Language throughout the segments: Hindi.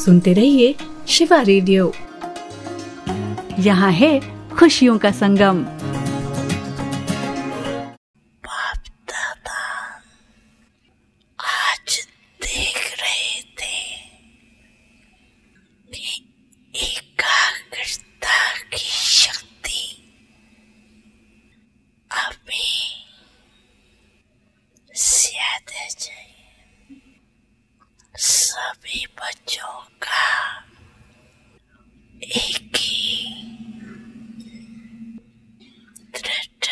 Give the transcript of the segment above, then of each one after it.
सुनते रहिए शिवा रेडियो। यहाँ है खुशियों का संगम। बाप दादा आज देख रहे थे कि एकाग्रता की शक्ति अभी ज्यादा चाहिए। सभी बच्चों का एक ही दृढ़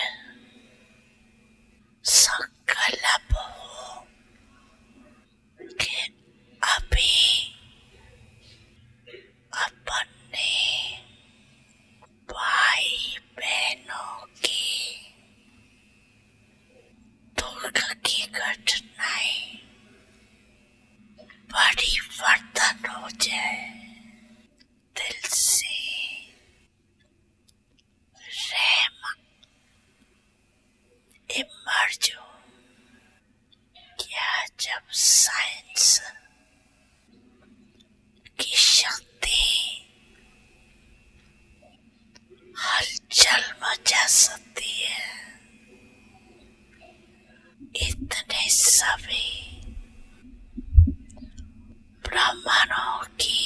संकल्प हो कि अभी अपने भाई बहनों की दुख की घटनाएं बड़ी वर्धन हो जाए। दिल से रहम इमर्ज हो। क्या जब साइंस की शक्ति हलचल मचा सकती है, इतने सभी ब्राह्मणों की